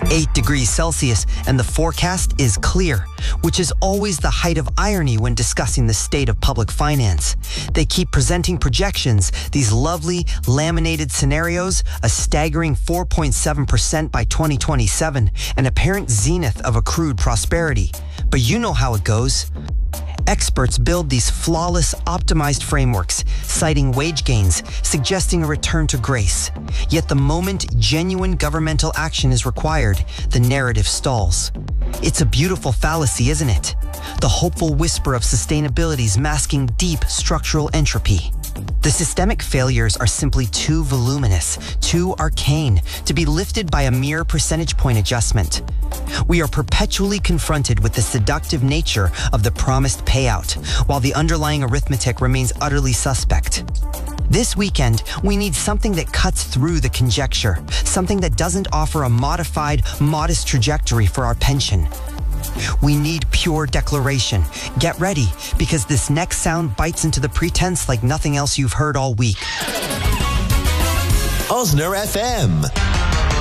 8 degrees Celsius, and the forecast is clear, which is always the height of irony when discussing the state of public finance. They keep presenting projections, these lovely, laminated scenarios, a staggering 4.7% by 2027, an apparent zenith of accrued prosperity. But you know how it goes. Experts build these flawless, optimized frameworks, citing wage gains, suggesting a return to grace. Yet the moment genuine governmental action is required, the narrative stalls. It's a beautiful fallacy, isn't it? The hopeful whisper of sustainability's masking deep structural entropy. The systemic failures are simply too voluminous, too arcane, to be lifted by a mere percentage point adjustment. We are perpetually confronted with the seductive nature of the promised payout, while the underlying arithmetic remains utterly suspect. This weekend, we need something that cuts through the conjecture, something that doesn't offer a modified, modest trajectory for our pension. We need pure declaration. Get ready, because this next sound bites into the pretense like nothing else you've heard all week. Osner FM.